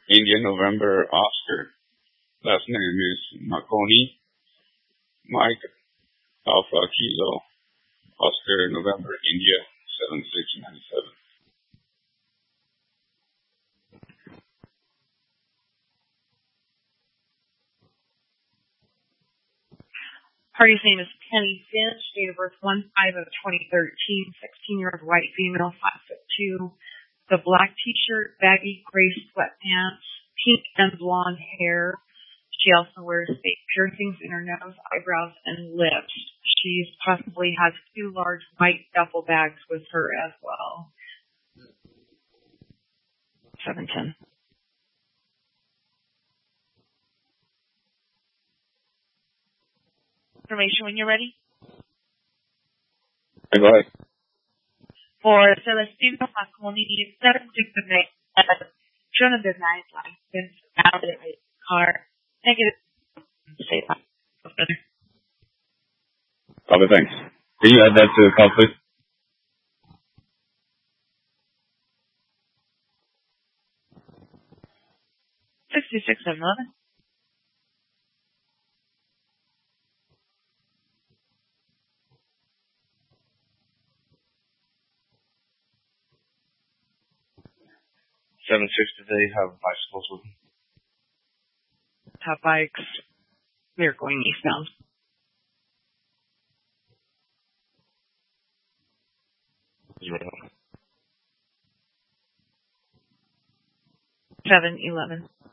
India November Oscar. Last name is Marconi. Mike Alpha Kilo Oscar November India 7697. Party's name is Penny Finch, date of birth 1/5 of 2013, 16-year-old white female, 5'2", the black t-shirt, baggy gray sweatpants, pink and blonde hair. She also wears fake piercings in her nose, eyebrows, and lips. She possibly has 2 large white duffel bags with her as well. 710. Information when you're ready. Go ahead. For Celestino Marconi, 76 of night, June of the night, license, valid car, negative, say that. Copy, thanks. Can you add that to the call, please? $66.11. Today have bicycles with them. Have bikes. They're going eastbound. You ready? 711.